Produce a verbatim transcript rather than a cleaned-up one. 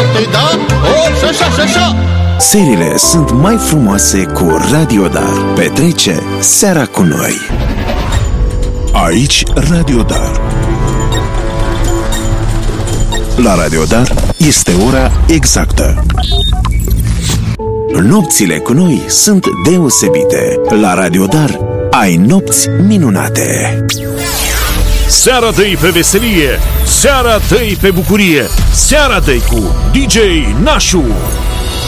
șapte, da? opt, așa, așa, așa. Seriile sunt mai frumoase cu Radio Dar. Petrece seara cu noi. Aici Radio Dar. La Radio Dar este ora exactă. Nopțile cu noi sunt deosebite. La Radio Dar ai nopți minunate. Seara dă-i pe veselie, seara dă-i pe bucurie, seara dă-i cu D J Nașu.